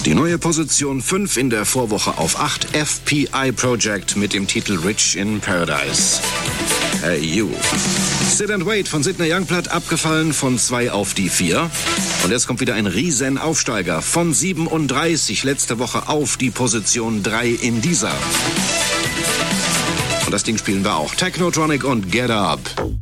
Die neue Position 5 in der Vorwoche auf 8, FPI Project mit dem Titel Rich in Paradise. Hey you. Sit and Wait von Sidney Youngblood abgefallen von 2 auf die 4. Und jetzt kommt wieder ein Riesenaufsteiger von 37 letzte Woche auf die Position 3 in dieser. Und das Ding spielen wir auch. Technotronic und Get Up.